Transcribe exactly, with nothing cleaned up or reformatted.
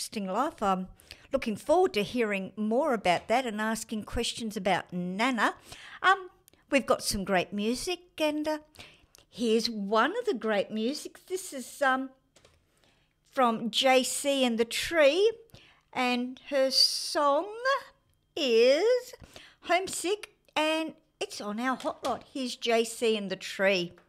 interesting life. I'm looking forward to hearing more about that and asking questions about Nana. Um, we've got some great music, and uh, here's one of the great music. This is um, from J C and the Tree, and her song is Homesick, and it's on our hotline. Here's J C and the Tree.